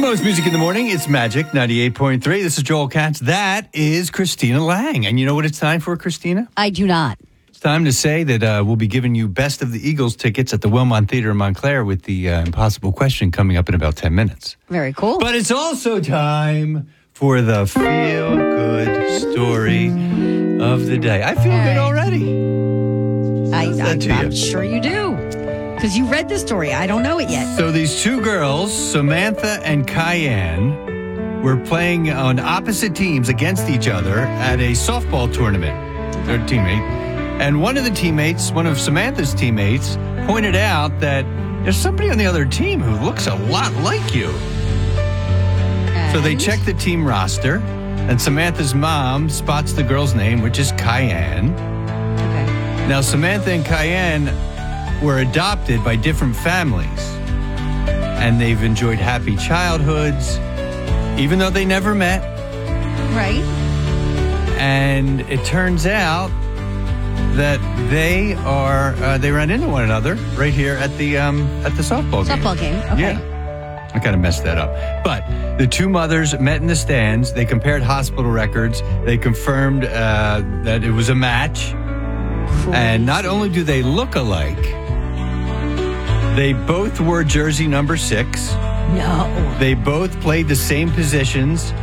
most music in the morning. It's Magic 98.3. This is Joel Katz. That is Christina Lang. And you know what it's time for, Christina? I do not. It's time to say that we'll be giving you Best of the Eagles tickets at the Wilmont Theater in Montclair with the impossible question coming up in about 10 minutes. Very cool. But it's also time for the feel-good story of the day. I feel good already. I'm sure you do. Because you read the story. I don't know it yet. So these two girls, Samantha and Cayenne, were playing on opposite teams against each other at a softball tournament. Their teammate. And one of Samantha's teammates pointed out that there's somebody on the other team who looks a lot like you. So they check the team roster, and Samantha's mom spots the girl's name, which is Cayenne. Okay. Now, Samantha and Cayenne were adopted by different families, and they've enjoyed happy childhoods, even though they never met. Right. And it turns out that they ran into one another right here at the softball game. Softball game. Okay. Yeah. I kind of messed that up. But the two mothers met in the stands. They compared hospital records. They confirmed that it was a match. Cool. And not only do they look alike, they both wore jersey number 6. No. They both played the same positions